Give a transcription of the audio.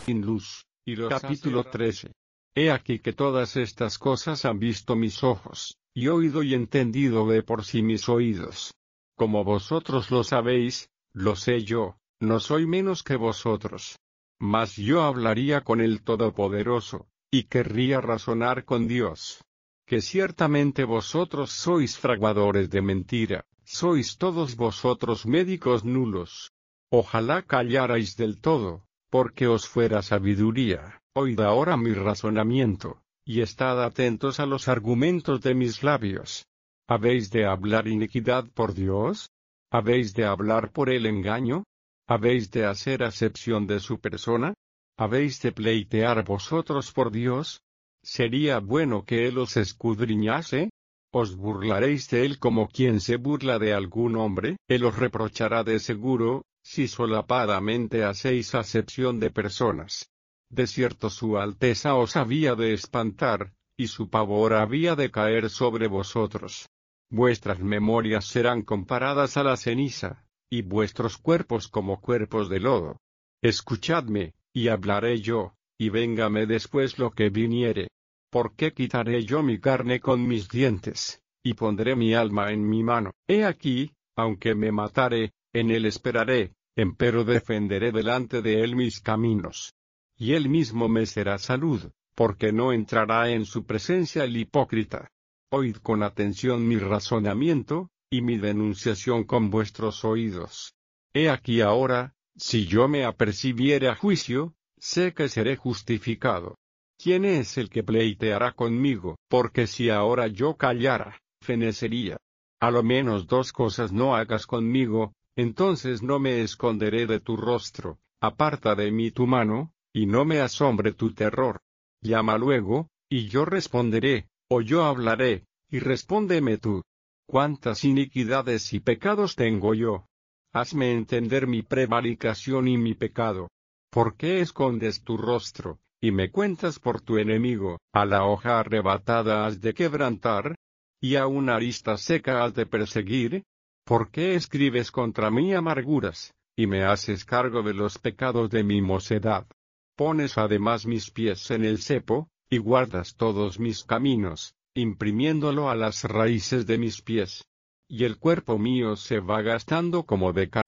sin luz. Y los Capítulo 13. He aquí que todas estas cosas han visto mis ojos, y oído y entendido de por sí mis oídos. Como vosotros lo sabéis, lo sé yo, no soy menos que vosotros. Mas yo hablaría con el Todopoderoso, y querría razonar con Dios. Que ciertamente vosotros sois fraguadores de mentira, sois todos vosotros médicos nulos. Ojalá callarais del todo, porque os fuera sabiduría. Oíd ahora mi razonamiento, y estad atentos a los argumentos de mis labios. ¿Habéis de hablar iniquidad por Dios? ¿Habéis de hablar por el engaño? ¿Habéis de hacer acepción de su persona? ¿Habéis de pleitear vosotros por Dios? ¿Sería bueno que Él os escudriñase? ¿Os burlaréis de Él como quien se burla de algún hombre? Él os reprochará de seguro, si solapadamente hacéis acepción de personas. De cierto su Alteza os había de espantar, y su pavor había de caer sobre vosotros. Vuestras memorias serán comparadas a la ceniza, y vuestros cuerpos como cuerpos de lodo. Escuchadme, y hablaré yo, y véngame después lo que viniere. ¿Por qué quitaré yo mi carne con mis dientes, y pondré mi alma en mi mano? He aquí, aunque me matare, en él esperaré, empero defenderé delante de él mis caminos. Y él mismo me será salud, porque no entrará en su presencia el hipócrita. Oíd con atención mi razonamiento, y mi denunciación con vuestros oídos. He aquí ahora, si yo me apercibiere a juicio, sé que seré justificado. ¿Quién es el que pleiteará conmigo? Porque si ahora yo callara, fenecería. A lo menos dos cosas no hagas conmigo, entonces no me esconderé de tu rostro. Aparta de mí tu mano, y no me asombre tu terror. Llama luego, y yo responderé, o yo hablaré, y respóndeme tú. ¿Cuántas iniquidades y pecados tengo yo? Hazme entender mi prevaricación y mi pecado. ¿Por qué escondes tu rostro, y me cuentas por tu enemigo? A la hoja arrebatada has de quebrantar, y a una arista seca has de perseguir. ¿Por qué escribes contra mí amarguras, y me haces cargo de los pecados de mi mocedad? Pones además mis pies en el cepo, y guardas todos mis caminos, imprimiéndolo a las raíces de mis pies. Y el cuerpo mío se va gastando como de carne.